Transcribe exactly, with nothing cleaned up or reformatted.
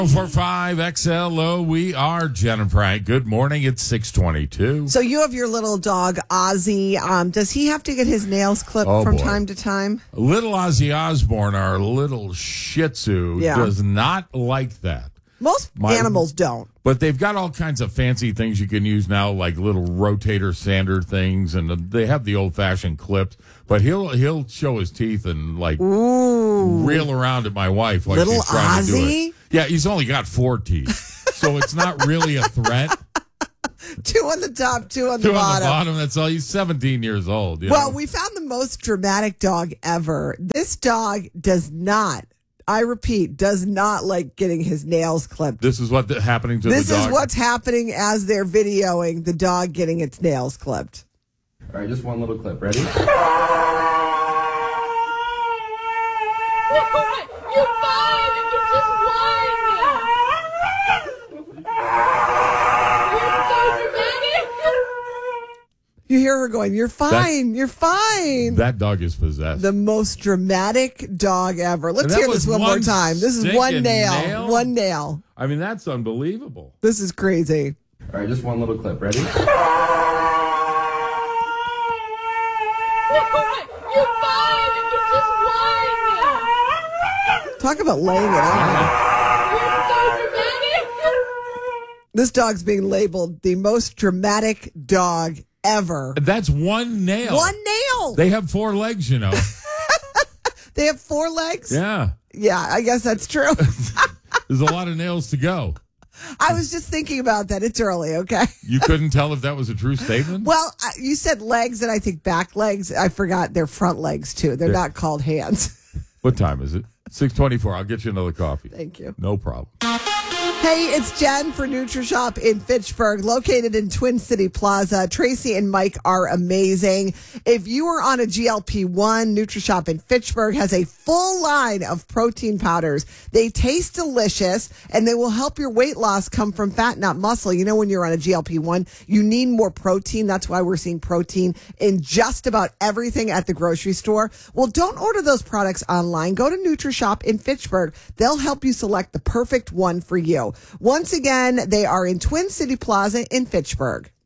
four five X L O, we are Jen and Frank. Good morning, it's six twenty-two. So you have your little dog, Ozzy. Um, does he have to get his nails clipped oh, from boy. time to time? Little Ozzy Osbourne, our little Shih Tzu, Yeah. does not like that. Most My- animals don't. But they've got all kinds of fancy things you can use now, like little rotator sander things, and they have the old-fashioned clips. But he'll he'll show his teeth and, like, Ooh. reel around at my wife like Little she's trying to do Ozzy? it. Yeah, he's only got four teeth, so it's not really a threat. Two on the top, two on the Two on bottom. the bottom, that's all. He's seventeen years old. You Well, know? we found the most dramatic dog ever. This dog does not, I repeat, does not like getting his nails clipped. This is what's happening to This the dog. is what's happening as they're videoing the dog getting its nails clipped. All right, just one little clip. Ready? You're fine. You're fine. You're just whining. You're so dramatic. You hear her going, "You're fine. You're fine." That dog is possessed. The most dramatic dog ever. Let's And that hear this was one more one time. This is one stinking nail. nail? One nail. I mean, that's unbelievable. This is crazy. All right, just one little clip. Ready? You're fine. You're fine. You're just whining. Talk about laying it on. You're so dramatic. This dog's being labeled the most dramatic dog ever. That's one nail. One nail. They have four legs, you know. They have four legs? Yeah. Yeah, I guess that's true. There's a lot of nails to go. I was just thinking about that. It's early, okay? You couldn't tell if that was a true statement? Well, I- you said legs, and I think back legs. I forgot they're front legs, too. They're Yeah. not called hands. What time is it? six twenty-four. I'll get you another coffee. Thank you. No problem. Hey, it's Jen for NutriShop in Fitchburg, located in Twin City Plaza. Tracy and Mike are amazing. If you are on a G L P one, NutriShop in Fitchburg has a full line of protein powders. They taste delicious, and they will help your weight loss come from fat, not muscle. You know, when you're on a G L P one, you need more protein. That's why we're seeing protein in just about everything at the grocery store. Well, don't order those products online. Go to NutriShop in Fitchburg. They'll help you select the perfect one for you. Once again, they are in Twin City Plaza in Fitchburg.